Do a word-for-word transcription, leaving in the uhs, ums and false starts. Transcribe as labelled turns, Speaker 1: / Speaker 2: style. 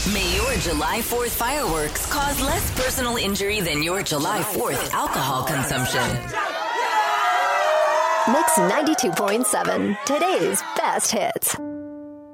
Speaker 1: May your July fourth fireworks cause less personal injury than your July fourth alcohol consumption.
Speaker 2: Mix ninety-two point seven, today's best hits.